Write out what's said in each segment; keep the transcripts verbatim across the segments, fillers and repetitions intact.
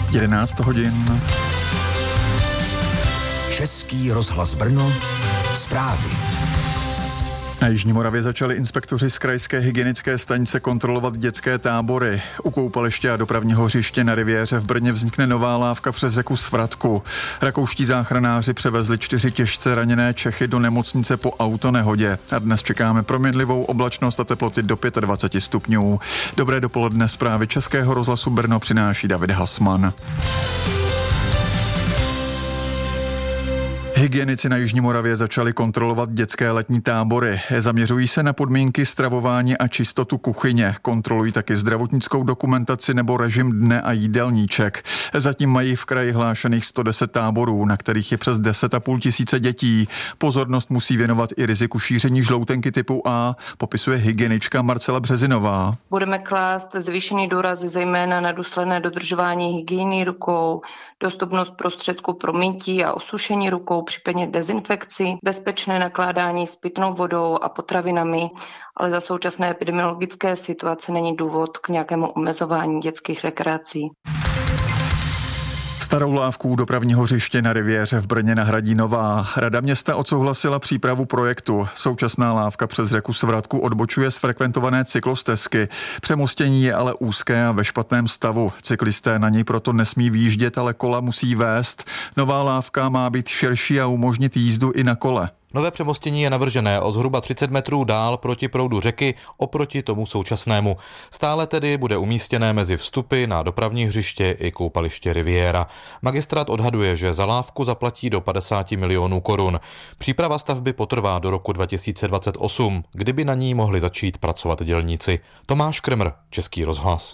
jedenáct hodin. Český rozhlas Brno, zprávy. Na Jižní Moravě začali inspektoři z krajské hygienické stanice kontrolovat dětské tábory. U koupaliště a dopravního hřiště na Riviéře v Brně vznikne nová lávka přes řeku Svratku. Rakouští záchranáři převezli čtyři těžce raněné Čechy do nemocnice po autonehodě. A dnes čekáme proměnlivou oblačnost a teploty do dvacet pět stupňů. Dobré dopoledne, zprávy Českého rozhlasu Brno přináší David Hasman. Hygienici na Jižní Moravě začali kontrolovat dětské letní tábory. Zaměřují se na podmínky stravování a čistotu kuchyně. Kontrolují taky zdravotnickou dokumentaci nebo režim dne a jídelníček. Zatím mají v kraji hlášených sto deset táborů, na kterých je přes deset a půl tisíce dětí. Pozornost musí věnovat i riziku šíření žloutenky typu A, popisuje hygienička Marcela Březinová. Budeme klást zvýšený důraz zejména na důsledné dodržování hygieny rukou, dostupnost prostředků pro mytí a osušení rukou, případně dezinfekci, bezpečné nakládání s pitnou vodou a potravinami, ale za současné epidemiologické situace není důvod k nějakému omezování dětských rekreací. Starou lávku dopravního hřiště na Riviéře v Brně nahradí nová. Rada města odsouhlasila přípravu projektu. Současná lávka přes řeku Svratku odbočuje z frekventované cyklostezky. Přemostění je ale úzké a ve špatném stavu. Cyklisté na něj proto nesmí výjíždět, ale kola musí vést. Nová lávka má být širší a umožnit jízdu i na kole. Nové přemostění je navržené o zhruba třicet metrů dál proti proudu řeky oproti tomu současnému. Stále tedy bude umístěné mezi vstupy na dopravní hřiště i koupaliště Riviéra. Magistrát odhaduje, že za lávku zaplatí do padesát milionů korun. Příprava stavby potrvá do roku dva tisíce dvacet osm, kdyby na ní mohli začít pracovat dělníci. Tomáš Kremr, Český rozhlas.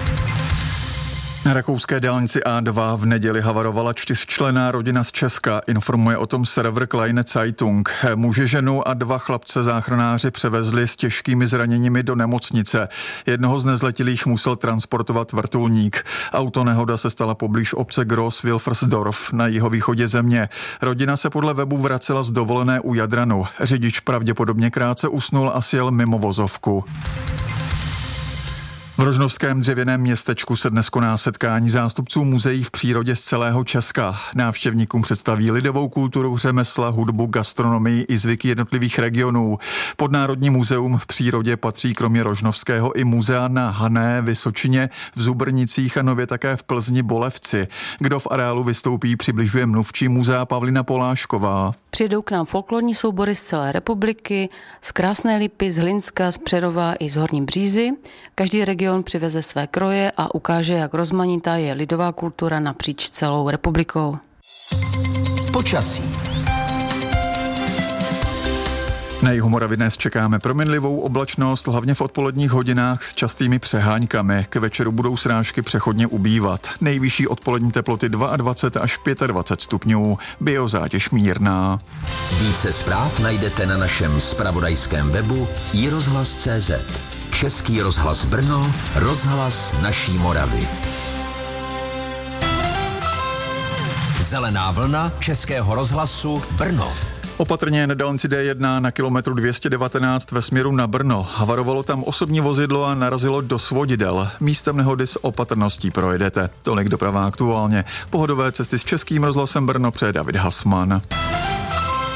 Na rakouské dálnici A dva v neděli havarovala čtyřčlenná rodina z Česka, informuje o tom server Kleine Zeitung. Muže, ženu a dva chlapce záchranáři převezli s těžkými zraněními do nemocnice. Jednoho z nezletilých musel transportovat vrtulník. Autonehoda se stala poblíž obce Groß-Wilfersdorf na jihovýchodě země. Rodina se podle webu vracela z dovolené u Jadranu. Řidič pravděpodobně krátce usnul a sjel mimo vozovku. V rožnovském dřevěném městečku se dnes koná setkání zástupců muzeí v přírodě z celého Česka. Návštěvníkům představí lidovou kulturu, řemesla, hudbu, gastronomii i zvyky jednotlivých regionů. Pod Národní muzeum v přírodě patří kromě rožnovského i muzea na Hané, Vysočině, v Zubrnicích a nově také v Plzni Bolevci. Kdo v areálu vystoupí, přibližuje mluvčí muzea Pavlína Polášková. Přijdou k nám folklorní soubory z celé republiky, z Krásné Lípy, z Hlinska, z Přerova i z Horní Břízy. Každý region přiveze své kroje a ukáže, jak rozmanitá je lidová kultura napříč celou republikou. Počasí. Na jihu Moravy dnes čekáme proměnlivou oblačnost, hlavně v odpoledních hodinách s častými přeháňkami. K večeru budou srážky přechodně ubývat. Nejvyšší odpolední teploty dvacet dva až dvacet pět stupňů, biozátěž mírná. Více zpráv najdete na našem zpravodajském webu i rozhlas tečka cé zet. Český rozhlas Brno, rozhlas naší Moravy. Zelená vlna Českého rozhlasu Brno. Opatrně na dálnici D jedna na kilometru dvě stě devatenáct ve směru na Brno. Havarovalo tam osobní vozidlo a narazilo do svodidel. Místem nehody s opatrností projedete. Tolik doprava aktuálně. Pohodové cesty s Českým rozhlasem Brno přeje David Hasman.